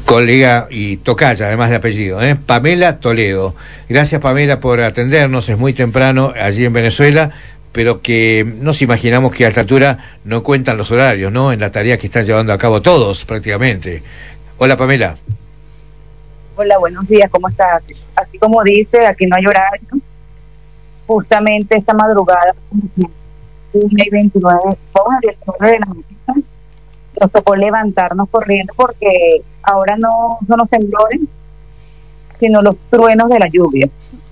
colega y tocaya, además de apellido, Pamela Toledo. Gracias, Pamela, por atendernos. Es muy temprano allí en Venezuela, pero que nos imaginamos que a esta altura no cuentan los horarios, ¿no? En la tarea que están llevando a cabo todos, prácticamente. Hola, Pamela. Hola, buenos días, ¿cómo estás? Así como dice, aquí no hay horario. Justamente esta madrugada, 1:29, vamos a 19 de la mañana, nos tocó levantarnos corriendo porque ahora no son los temblores, sino los truenos de la lluvia.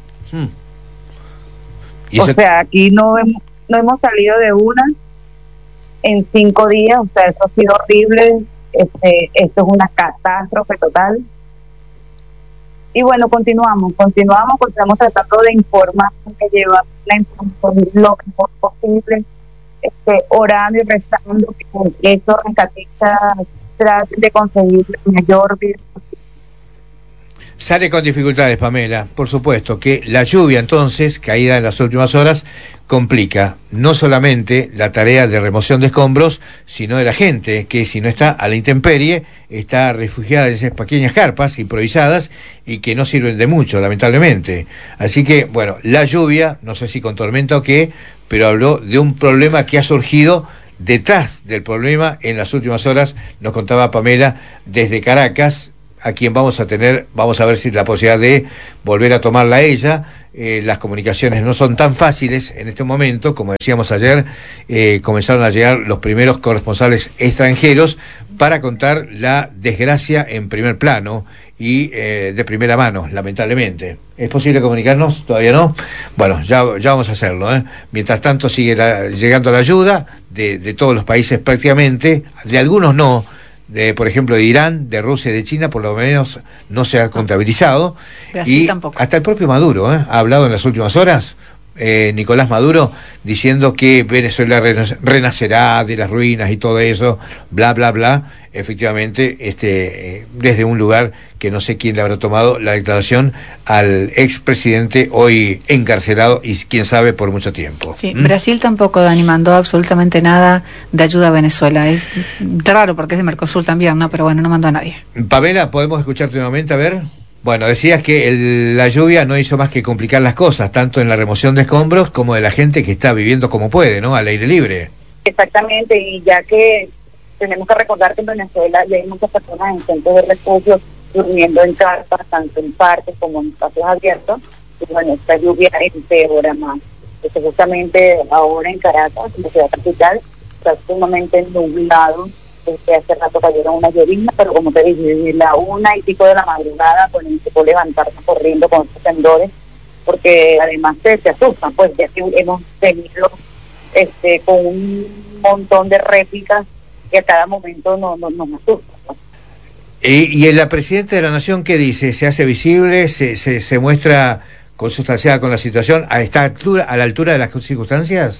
O sea, aquí no hemos salido de una en 5 días, o sea, eso ha sido horrible, esto es una catástrofe total. Y bueno, continuamos tratando de informar, que lleva la información lo mejor posible, orando y rezando que estos rescatistas traten de conseguir la mayor vida posible. Sale con dificultades, Pamela, por supuesto que la lluvia entonces, caída en las últimas horas, complica no solamente la tarea de remoción de escombros, sino de la gente que, si no está a la intemperie, está refugiada en esas pequeñas carpas improvisadas y que no sirven de mucho, lamentablemente. Así que, bueno, la lluvia, no sé si con tormenta o qué, pero habló de un problema que ha surgido detrás del problema en las últimas horas, nos contaba Pamela desde Caracas, a quien vamos a ver si la posibilidad de volver a tomarla a ella. Las comunicaciones no son tan fáciles en este momento, como decíamos ayer, comenzaron a llegar los primeros corresponsales extranjeros para contar la desgracia en primer plano y de primera mano, lamentablemente. ¿Es posible comunicarnos? ¿Todavía no? Bueno, ya vamos a hacerlo, Mientras tanto sigue llegando la ayuda de todos los países prácticamente, de algunos no, por ejemplo, de Irán, de Rusia y de China, por lo menos no se ha contabilizado. Brasil y tampoco. Hasta el propio Maduro ha hablado en las últimas horas, Nicolás Maduro, diciendo que Venezuela renacerá de las ruinas y todo eso, bla, bla, bla. Efectivamente, desde un lugar que no sé quién le habrá tomado la declaración al expresidente hoy encarcelado y quién sabe por mucho tiempo. Sí, Brasil tampoco, Dani, mandó absolutamente nada de ayuda a Venezuela. Es raro porque es de Mercosur también, ¿no? Pero bueno, no mandó a nadie. Pamela, ¿podemos escucharte nuevamente? A ver. Bueno, decías que la lluvia no hizo más que complicar las cosas, tanto en la remoción de escombros como de la gente que está viviendo como puede, ¿no? Al aire libre. Exactamente, y ya que tenemos que recordar que en Venezuela ya hay muchas personas en centros de refugio durmiendo en carpas, tanto en parques como en espacios abiertos, y bueno, esta lluvia empeora más. Justamente ahora en Caracas, en la ciudad capital, está sumamente nublado. Hace rato cayeron una llovizna, pero como te dije, desde la 1:00 de la madrugada, pues necesitó levantarse corriendo con estos temblores, porque además se asustan, pues ya que hemos tenido con un montón de réplicas que a cada momento nos asustan, ¿no? ¿Y la Presidenta de la Nación qué dice? ¿Se hace visible? ¿Se muestra consustanciada con la situación a a la altura de las circunstancias?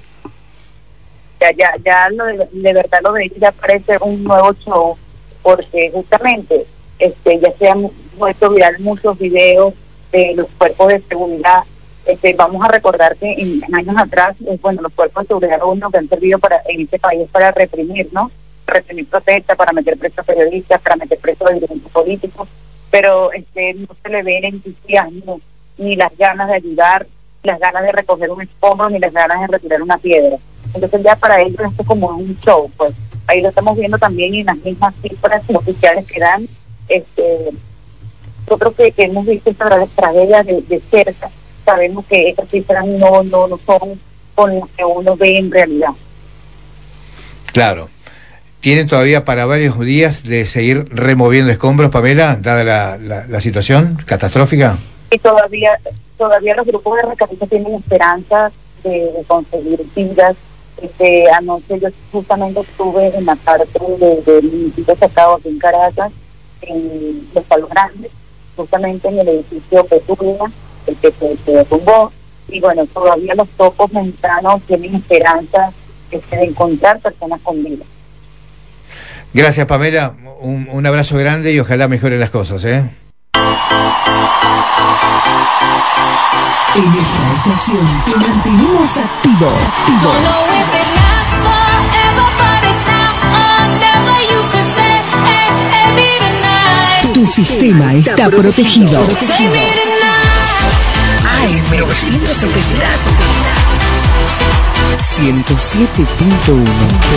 Ya de verdad lo de ella ya parece un nuevo show, porque justamente ya se han puesto viral muchos videos de los cuerpos de seguridad. Vamos a recordar que en años atrás, los cuerpos de seguridad uno que han servido en este país para reprimir, ¿no? Reprimir protestas, para meter presos a periodistas, para meter presos a dirigentes políticos, pero no se le ve el entusiasmo, ni las ganas de ayudar, ni las ganas de recoger un escombro, ni las ganas de retirar una piedra. Entonces ya para ellos esto es como un show, pues ahí lo estamos viendo también en las mismas cifras oficiales que dan. Yo creo que hemos visto esta tragedia de cerca, sabemos que estas cifras no son con las que uno ve en realidad. Claro. ¿Tienen todavía para varios días de seguir removiendo escombros, Pamela, dada la situación catastrófica? Y todavía los grupos de rescatistas tienen esperanza de conseguir vidas. Anoche yo justamente estuve en la parte del municipio sacado aquí en Caracas, en Los Palos Grandes, justamente en el edificio Petunia, el que se derrumbó, y bueno, todavía los topos mexicanos tienen esperanza de encontrar personas con vida. Gracias, Pamela, un abrazo grande y ojalá mejoren las cosas, En esta estación te mantenemos activo. Tus sistema está protegido. AM970 107.1